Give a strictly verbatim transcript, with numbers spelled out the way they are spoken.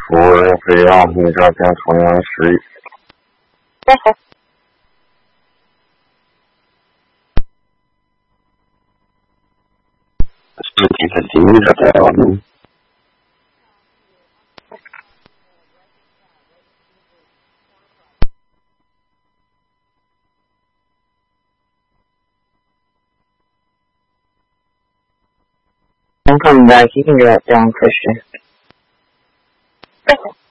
服务人费用，你照片同样是实体的第一个代表人。I'm coming back. You can drop down, Christian.